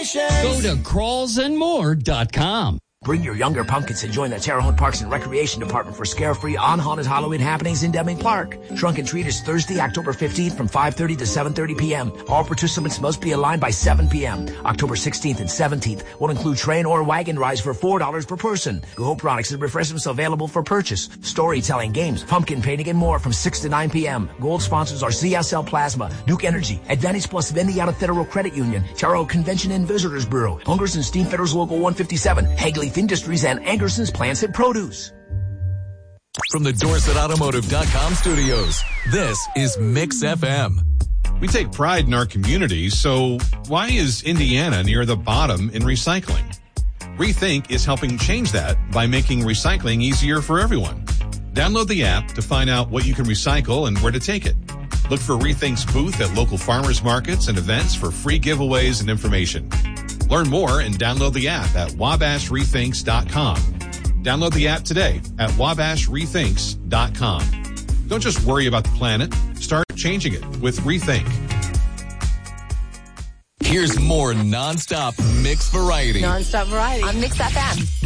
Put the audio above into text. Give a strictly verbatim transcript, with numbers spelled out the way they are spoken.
Congratulations. Go to crawls and more dot com. Bring your younger pumpkins to join the Terre Haute Parks and Recreation Department for scare-free on-haunted Halloween happenings in Deming Park. Trunk and Treat is Thursday, October fifteenth from five thirty to seven thirty p.m. All participants must be aligned by seven p.m. October sixteenth and seventeenth will include train or wagon rides for four dollars per person. Go products and refreshments available for purchase. Storytelling, games, pumpkin painting, and more from six to nine p.m. Gold sponsors are C S L Plasma, Duke Energy, Advantage Plus, Vendiata Federal Credit Union, Terre Haute Convention and Visitors Bureau, Hungers and Steam Fetters Local one fifty-seven, Hagley Industries, and Angerson's Plants and Produce. From the Dorset Automotive dot com studios, this is Mix F M. We take pride in our community, so why is Indiana near the bottom in recycling? Rethink is helping change that by making recycling easier for everyone. Download the app to find out what you can recycle and where to take it. Look for Rethink's booth at local farmers markets and events for free giveaways and information. Learn more and download the app at wabash rethinks dot com. Download the app today at wabash rethinks dot com. Don't just worry about the planet. Start changing it with Rethink. Here's more nonstop mix variety. Nonstop variety on Mix F M.